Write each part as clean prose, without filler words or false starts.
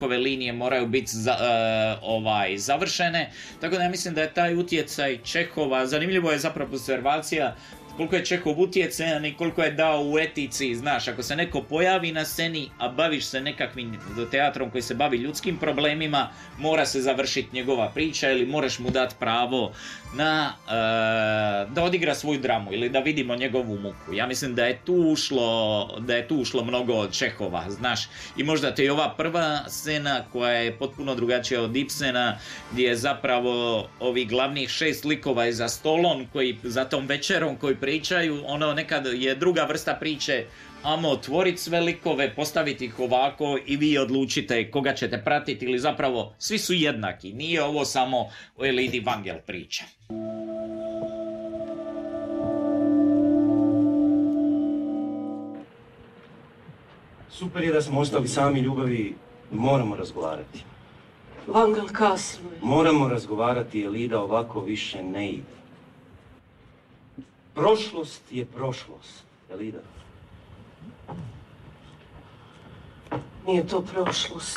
ove linije moraju biti završene, tako da ja mislim da je taj utjecaj Čehova, zanimljivo je zapravo observacija koliko je Čehov utjecajan i koliko je dao u etici, znaš, ako se neko pojavi na sceni, a baviš se nekakvim teatrom koji se bavi ljudskim problemima, mora se završiti njegova priča ili moraš mu dati pravo na da odigra svoju dramu ili da vidimo njegovu muku. Ja mislim da je tu ušlo mnogo od Čehova, znaš, i možda te i ova prva scena koja je potpuno drugačija od Ibsena, gdje je zapravo ovih glavnih 6 likova je za stolom, koji za tom večerom koji pričaju, ono nekad je druga vrsta priče, amo otvoriti sve likove, postaviti ih ovako i vi odlučite koga ćete pratiti ili zapravo svi su jednaki, nije ovo samo o Elidi Vangel priča. Super je da smo ostali sami, ljubavi, moramo razgovarati. Vangel kasno je. Moramo razgovarati, Elida, ovako više ne ide. Prošlost je prošlost, Elida. Nije to prošlost.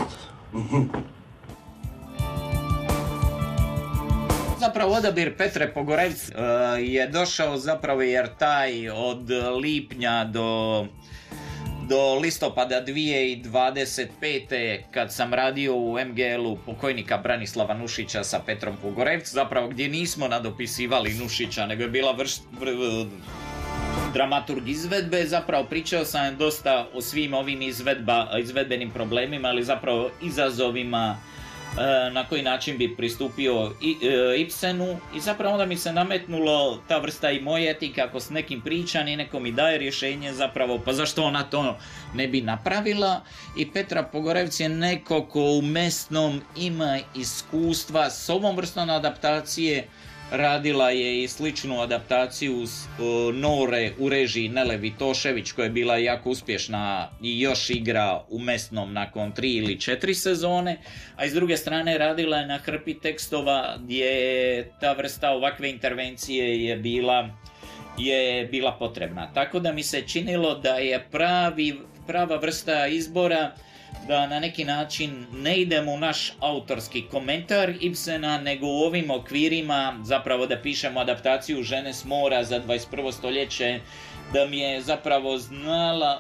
Zapravo odabir Petre Pogorevc je došao zapravo jer taj od lipnja do listopada 2025. kad sam radio u MGL-u pokojnika Branislava Nušića sa Petrom Pogorevc, zapravo gdje nismo nadopisivali Nušića, nego je bila dramaturg izvedbe, zapravo pričao sam dosta o svim ovim izvedbenim problemima, ali zapravo izazovima na koji način bi pristupio Ibsenu i zapravo onda mi se nametnulo ta vrsta i moje etike, ako s nekim pričam i neko mi daje rješenje zapravo, pa zašto ona to ne bi napravila, i Petra Pogorevc je neko ko u Mesnom ima iskustva s ovom vrstom adaptacije. Radila je i sličnu adaptaciju Nore u režiji Nele Vitošević, koja je bila jako uspješna i još igra u Mesnom nakon 3 ili 4 sezone, a s druge strane radila je na hrpi tekstova gdje ta vrsta ovakve intervencije je bila potrebna. Tako da mi se činilo da je prava vrsta izbora da na neki način ne idemo u naš autorski komentar Ibsena, nego u ovim okvirima zapravo da pišemo adaptaciju Žene s mora za 21. stoljeće, da mi je zapravo znala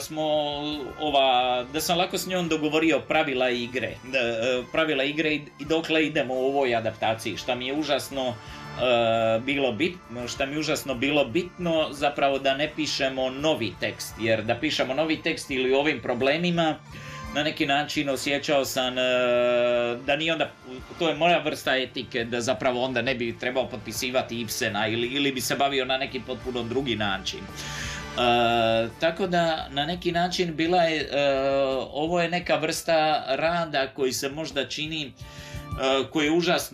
da sam lako s njom dogovorio pravila igre i dokle idemo u ovoj adaptaciji, šta mi je užasno bilo bitno zapravo da ne pišemo novi tekst, jer da pišemo novi tekst ili ovim problemima na neki način osjećao sam da nije onda, to je moja vrsta etike, da zapravo onda ne bi trebao potpisivati Ibsena ili bi se bavio na neki potpuno drugi način. Tako da na neki način ovo je neka vrsta rada koji se možda čini, koji je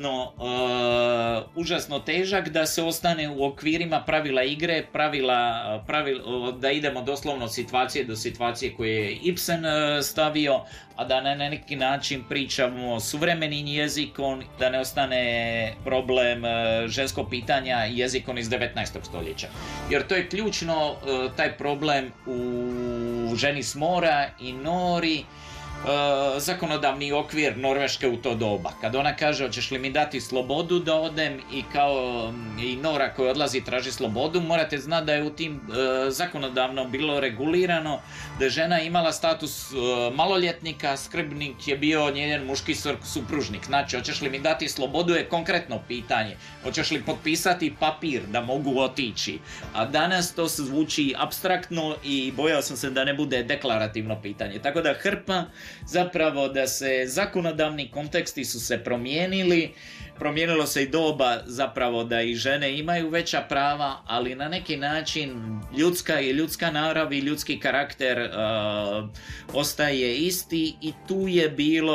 užasno težak, da se ostane u okvirima pravila igre, da idemo doslovno situacije do situacije koje je Ibsen stavio, a da na neki način pričamo suvremenim jezikom, da ne ostane problem ženskog pitanja jezikom iz 19. stoljeća. Jer to je ključno, taj problem u Ženi s mora i Nori, zakonodavni okvir Norveške u to doba. Kad ona kaže hoćeš li mi dati slobodu da odem, i kao i Nora koja odlazi traži slobodu, morate znati da je u tim zakonodavno bilo regulirano da je žena imala status maloljetnika, skrbnik je bio njen muški supružnik. Znači, hoćeš li mi dati slobodu je konkretno pitanje. Hoćeš li potpisati papir da mogu otići? A danas to zvuči apstraktno i bojao sam se da ne bude deklarativno pitanje. Tako da hrpa zapravo da se zakonodavni konteksti su se promijenili, promijenilo se i doba zapravo da i žene imaju veća prava, ali na neki način ljudska narav i ljudski karakter ostaje isti, i tu je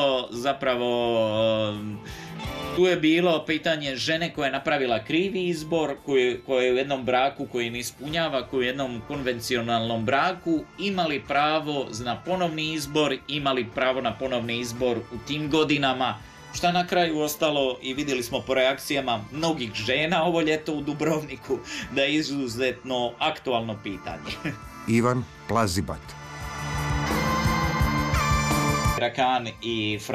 bilo pitanje žene koja je napravila krivi izbor, koja je u jednom braku koji ne ispunjava, koja je u jednom konvencionalnom braku, imali pravo na ponovni izbor, imali pravo na ponovni izbor u tim godinama, šta na kraju ostalo i vidjeli smo po reakcijama mnogih žena ovo ljeto u Dubrovniku da je izuzetno aktualno pitanje. Ivan Plazibat. Rakan i